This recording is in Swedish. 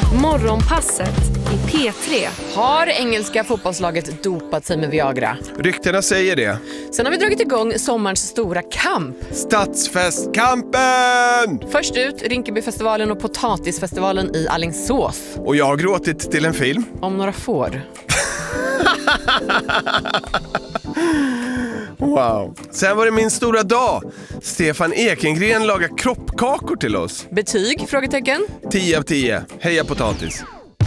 Morgonpasset i P3. Har engelska fotbollslaget dopat sig med Viagra? Ryktena säger det. Sen har vi dragit igång sommarens stora kamp. Stadsfestkampen! Först ut Rinkebyfestivalen och Potatisfestivalen i Alingsås. Och jag har gråtit till en film. Om några får. Wow. Sen var det min stora dag. Stefan Ekengren lagar kroppkakor till oss. Betyg? Frågetecken. 10 av 10. Heja potatis.